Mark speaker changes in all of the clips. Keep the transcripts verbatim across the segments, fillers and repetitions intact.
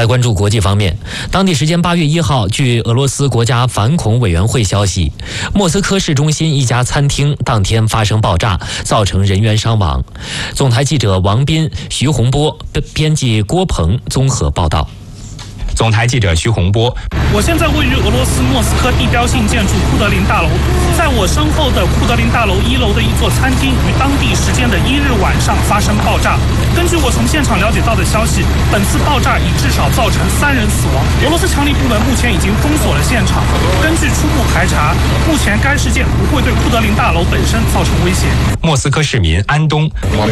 Speaker 1: 来关注国际方面，当地时间八月一号，据俄罗斯国家反恐委员会消息，莫斯科市中心一家餐厅当天发生爆炸，造成人员伤亡。总台记者王斌、徐洪波，编辑郭鹏综合报道。
Speaker 2: 总台记者徐洪波，
Speaker 3: 我现在位于俄罗斯莫斯科地标性建筑库德林大楼，在我身后的库德林大楼一楼的一座餐厅于当地时间的一日晚上发生爆炸。根据我从现场了解到的消息，本次爆炸已至少造成三人死亡。俄罗斯强力部门目前已经封锁了现场。根据初步排查，目前该事件不会对库德林大楼本身造成威胁。
Speaker 2: 莫斯科市民安东，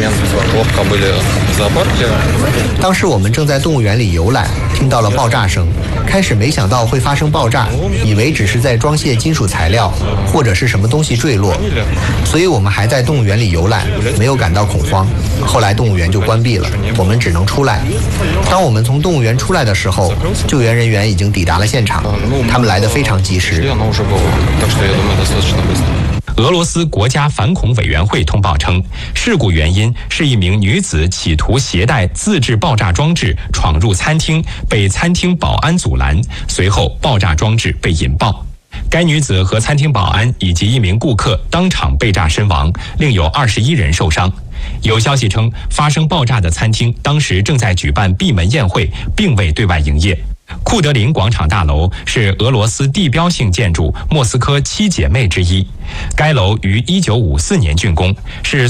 Speaker 4: 当时我们正在动物园里游览，听到了爆炸声，开始没想到会发生爆炸，以为只是在装卸金属材料，或者是什么东西坠落，所以我们还在动物园里游览，没有感到恐慌。后来动物园就关闭了，我们只能出来。当我们从动物园出来的时候，救援人员已经抵达了现场，他们来得非常及时。
Speaker 2: 俄罗斯国家反恐委员会通报称，事故原因是一名女子企图携带自制爆炸装置闯入餐厅，被餐厅保安阻拦，随后爆炸装置被引爆。该女子和餐厅保安以及一名顾客当场被炸身亡，另有二十一人受伤。有消息称，发生爆炸的餐厅当时正在举办闭门宴会，并未对外营业。库德林广场大楼是俄罗斯地标性建筑莫斯科七姐妹之一，该楼于一九五四年竣工，是